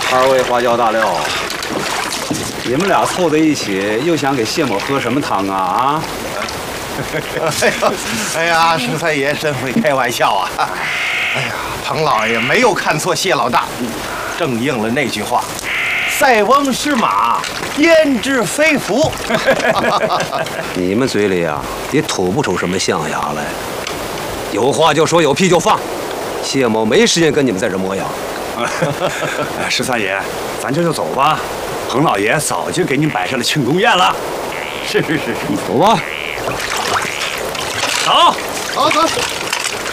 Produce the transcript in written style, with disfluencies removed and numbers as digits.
二位花椒大料，你们俩凑在一起，又想给谢某喝什么汤啊？啊？ 哎呀，十三爷真会开玩笑啊！哎呀，彭老爷没有看错谢老大，正应了那句话：“塞翁失马，焉知非福。” 你们嘴里啊，也吐不出什么象牙来。有话就说，有屁就放。谢某没时间跟你们在这磨洋。 十三爷，咱这就走吧。彭老爷早就给您摆上了庆功宴了。是， 走吧。 走。 好。